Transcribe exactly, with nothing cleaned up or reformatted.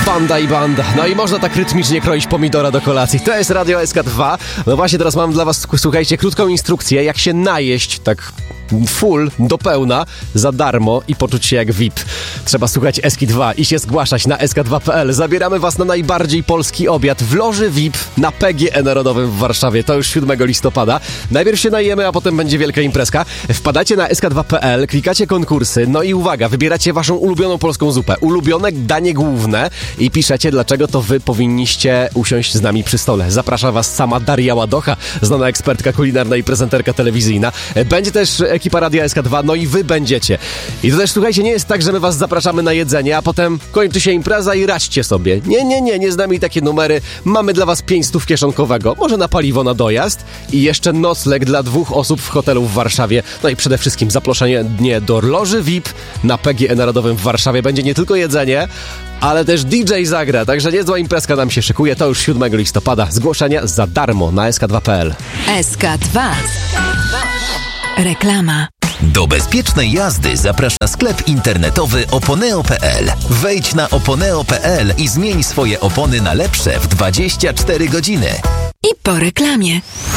Banda i banda. No i można tak rytmicznie kroić pomidora do kolacji. To jest Radio S K dwa. No właśnie teraz mam dla was, słuchajcie, krótką instrukcję, jak się najeść tak full, do pełna, za darmo i poczuć się jak V I P. Trzeba słuchać S K dwa i się zgłaszać na S K dwa kropka P L. Zabieramy was na najbardziej polski obiad w loży V I P na P G E Narodowym w Warszawie. To już siódmego listopada. Najpierw się najemy, a potem będzie wielka imprezka. Wpadacie na S K dwa kropka P L, klikacie konkursy, no i uwaga, wybieracie waszą ulubioną polską zupę, ulubione danie główne i piszecie, dlaczego to wy powinniście usiąść z nami przy stole. Zaprasza was sama Daria Ładocha, znana ekspertka kulinarna i prezenterka telewizyjna. Będzie też ekipa Radia S K dwa, no i wy będziecie. I to też, słuchajcie, nie jest tak, że my was zapraszamy na jedzenie, a potem kończy się impreza i radźcie sobie. Nie, nie, nie, nie z nami takie numery. Mamy dla was pięć stów kieszonkowego, może na paliwo na dojazd i jeszcze nocleg dla dwóch osób w hotelu w Warszawie. No i przede wszystkim zaproszenie do loży V I P na P G E Narodowym w Warszawie. Będzie nie tylko jedzenie, ale też D J zagra, także niezła imprezka nam się szykuje. To już siódmego listopada. Zgłoszenia za darmo na S K dwa kropka P L. S K dwa. Reklama. Do bezpiecznej jazdy zaprasza sklep internetowy oponeo kropka P L. Wejdź na oponeo kropka P L i zmień swoje opony na lepsze w dwadzieścia cztery godziny. I po reklamie.